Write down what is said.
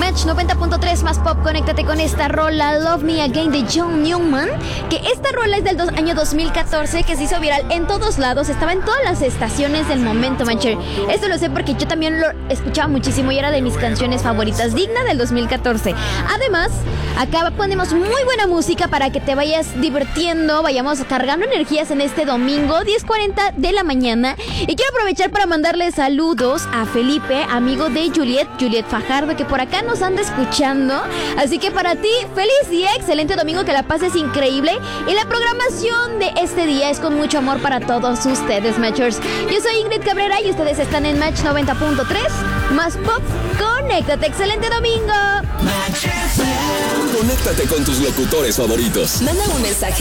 Match 90.3 más pop. Conéctate con esta rola Love Me Again de John Newman, que esta rola es del año 2014, que se hizo viral en todos lados, estaba en todas las estaciones del momento, Mancher. Esto lo sé porque yo también lo escuchaba muchísimo y era de mis canciones favoritas, digna del 2014. Además, acá ponemos muy buena música para que te vayas divirtiendo, vayamos cargando energías en este domingo 10:40 de la mañana. Y quiero aprovechar para mandarle saludos a Felipe, amigo de Juliet Fajardo, que por acá nos anda escuchando. Así que para ti, feliz día, excelente domingo, que la pases increíble. Y la programación de este día es con mucho amor para todos ustedes, Matchers. Yo soy Ingrid Cabrera y ustedes están en Match 90.3 más pop. Conéctate, excelente domingo. Conéctate con tus locutores favoritos. Manda un mensaje